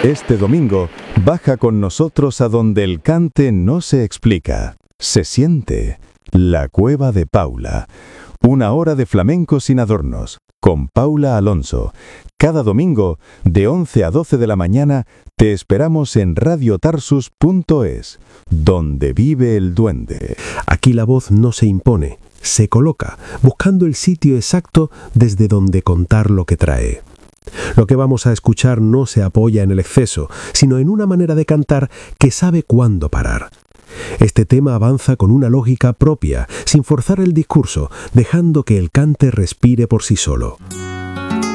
Este domingo, baja con nosotros a donde el cante no se explica, se siente. La Cueva de Paula. Una hora de flamenco sin adornos, con Paula Alonso. Cada domingo, de 11 a 12 de la mañana, te esperamos en radiotarsus.es, donde vive el duende. Aquí la voz no se impone, se coloca, buscando el sitio exacto desde donde contar lo que trae. Lo que vamos a escuchar no se apoya en el exceso, sino en una manera de cantar que sabe cuándo parar. Este tema avanza con una lógica propia, sin forzar el discurso, dejando que el cante respire por sí solo.